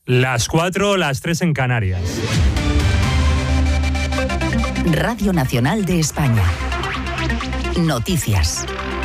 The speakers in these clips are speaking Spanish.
Las 4, las 3 en Canarias. Radio Nacional de España. Noticias.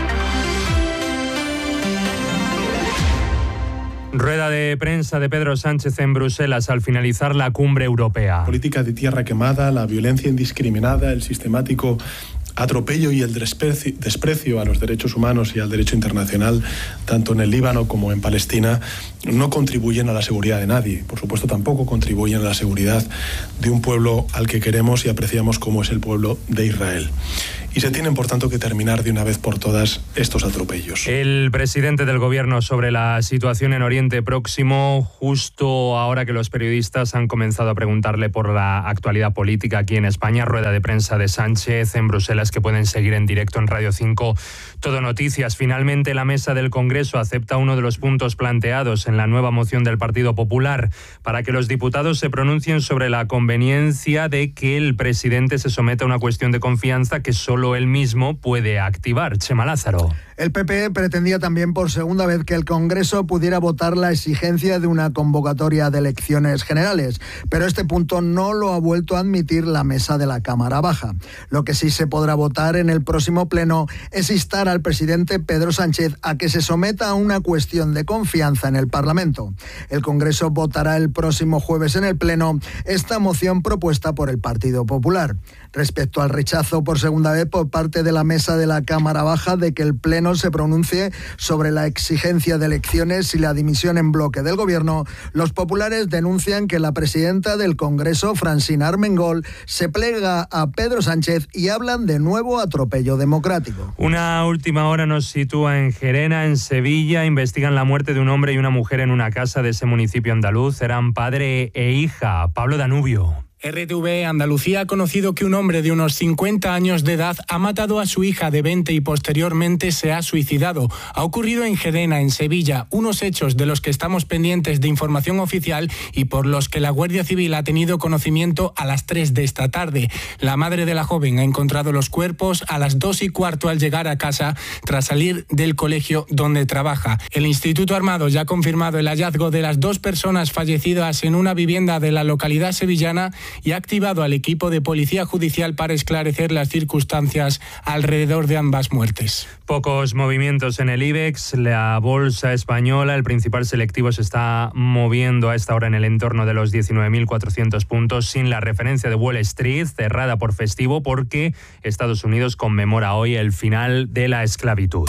Rueda de prensa de Pedro Sánchez en Bruselas al finalizar la cumbre europea. Política de tierra quemada, la violencia indiscriminada, el sistemático atropello y el desprecio a los derechos humanos y al derecho internacional, tanto en el Líbano como en Palestina, no contribuyen a la seguridad de nadie. Por supuesto, tampoco contribuyen a la seguridad de un pueblo al que queremos y apreciamos, como es el pueblo de Israel. Y se tienen, por tanto, que terminar de una vez por todas estos atropellos. El presidente del Gobierno sobre la situación en Oriente Próximo, justo ahora que los periodistas han comenzado a preguntarle por la actualidad política aquí en España. Rueda de prensa de Sánchez en Bruselas, que pueden seguir en directo en Radio 5 Todo Noticias. Finalmente, la mesa del Congreso acepta uno de los puntos planteados en la nueva moción del Partido Popular para que los diputados se pronuncien sobre la conveniencia de que el presidente se someta a una cuestión de confianza que solo él mismo puede activar. Chema Lázaro. El PP pretendía también por segunda vez que el Congreso pudiera votar la exigencia de una convocatoria de elecciones generales, pero este punto no lo ha vuelto a admitir la mesa de la Cámara Baja. Lo que sí se podrá votar en el próximo pleno es instar al presidente Pedro Sánchez a que se someta a una cuestión de confianza en el Parlamento. El Congreso votará el próximo jueves en el pleno esta moción propuesta por el Partido Popular. Respecto al rechazo por segunda vez por parte de la mesa de la Cámara Baja de que el pleno se pronuncie sobre la exigencia de elecciones y la dimisión en bloque del Gobierno, los populares denuncian que la presidenta del Congreso, Francina Armengol, se plega a Pedro Sánchez y hablan de nuevo atropello democrático. Una última hora nos sitúa en Gerena, en Sevilla. Investigan la muerte de un hombre y una mujer en una casa de ese municipio andaluz. Eran padre e hija. Pablo Danubio. RTV Andalucía ha conocido que un hombre de unos 50 años de edad ha matado a su hija de 20 y posteriormente se ha suicidado. Ha ocurrido en Gerena, en Sevilla, unos hechos de los que estamos pendientes de información oficial y por los que la Guardia Civil ha tenido conocimiento a las 3 de esta tarde. La madre de la joven ha encontrado los cuerpos a las 2:15 al llegar a casa tras salir del colegio donde trabaja. El Instituto Armado ya ha confirmado el hallazgo de las 2 personas fallecidas en una vivienda de la localidad sevillana y ha activado al equipo de Policía Judicial para esclarecer las circunstancias alrededor de ambas muertes. Pocos movimientos en el IBEX, la bolsa española, el principal selectivo se está moviendo a esta hora en el entorno de los 19.400 puntos, sin la referencia de Wall Street, cerrada por festivo, porque Estados Unidos conmemora hoy el final de la esclavitud.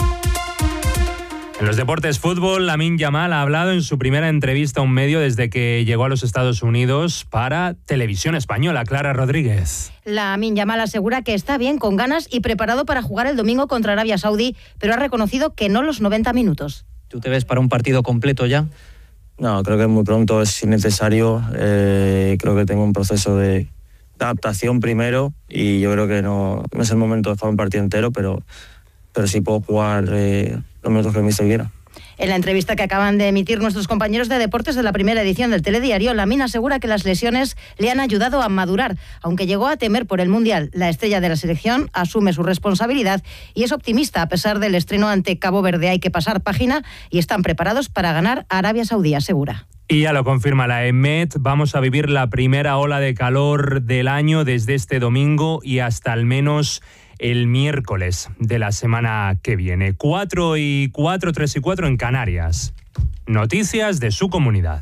En los deportes, fútbol, Lamine Yamal ha hablado en su primera entrevista a un medio desde que llegó a los Estados Unidos para Televisión Española. Clara Rodríguez. Lamine Yamal asegura que está bien, con ganas y preparado para jugar el domingo contra Arabia Saudí, pero ha reconocido que no los 90 minutos. ¿Tú te ves para un partido completo ya? No, creo que muy pronto es innecesario. Creo que tengo un proceso de adaptación primero y yo creo que no es el momento de jugar un partido entero, pero sí puedo jugar los minutos que me quiera. En la entrevista que acaban de emitir nuestros compañeros de deportes de la primera edición del Telediario, Lamine asegura que las lesiones le han ayudado a madurar, aunque llegó a temer por el Mundial. La estrella de la selección asume su responsabilidad y es optimista a pesar del estreno ante Cabo Verde. Hay que pasar página y están preparados para ganar a Arabia Saudí, asegura. Y ya lo confirma la EMET, vamos a vivir la primera ola de calor del año desde este domingo y hasta al menos el miércoles de la semana que viene. 4:04, 3:04 en Canarias. Noticias de su comunidad.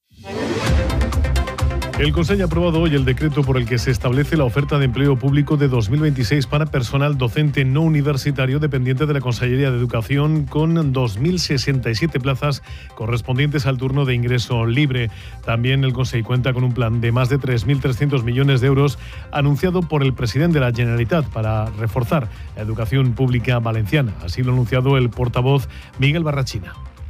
El Consejo ha aprobado hoy el decreto por el que se establece la oferta de empleo público de 2026 para personal docente no universitario dependiente de la Consellería de Educación, con 2.067 plazas correspondientes al turno de ingreso libre. También el Consejo cuenta con un plan de más de 3.300 millones de euros anunciado por el presidente de la Generalitat para reforzar la educación pública valenciana. Así lo ha anunciado el portavoz Miguel Barrachina.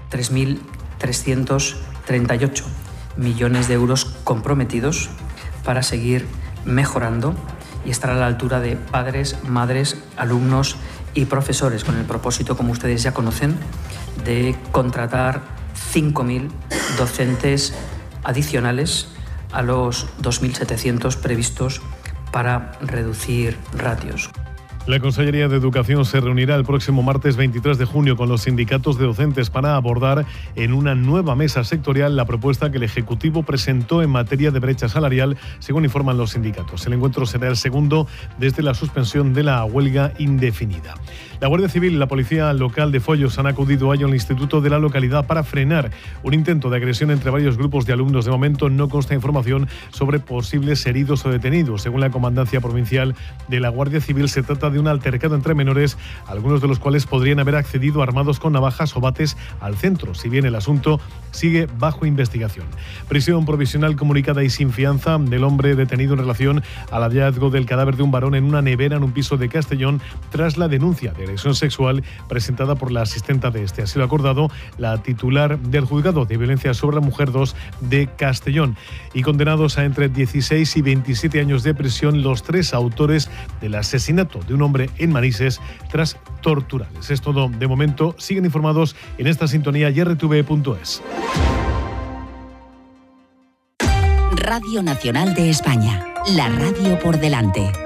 3.338 millones de euros comprometidos para seguir mejorando y estar a la altura de padres, madres, alumnos y profesores, con el propósito, como ustedes ya conocen, de contratar 5.000 docentes adicionales a los 2.700 previstos para reducir ratios. La Consellería de Educación se reunirá el próximo martes 23 de junio con los sindicatos de docentes para abordar en una nueva mesa sectorial la propuesta que el Ejecutivo presentó en materia de brecha salarial, según informan los sindicatos. El encuentro será el segundo desde la suspensión de la huelga indefinida. La Guardia Civil y la Policía Local de Foios han acudido hoy al instituto de la localidad para frenar un intento de agresión entre varios grupos de alumnos. De momento no consta información sobre posibles heridos o detenidos. Según la Comandancia Provincial de la Guardia Civil, se trata de un altercado entre menores, algunos de los cuales podrían haber accedido armados con navajas o bates al centro, si bien el asunto sigue bajo investigación. Prisión provisional comunicada y sin fianza del hombre detenido en relación al hallazgo del cadáver de un varón en una nevera en un piso de Castellón tras la denuncia de agresión sexual presentada por la asistenta de este. Así lo ha acordado la titular del Juzgado de Violencia sobre la Mujer 2 de Castellón. Y condenados a entre 16 y 27 años de prisión los 3 autores del asesinato de un hombre en Manises tras torturales. Es todo de momento. Siguen informados en esta sintonía y rtv.es. Radio Nacional de España. La radio por delante.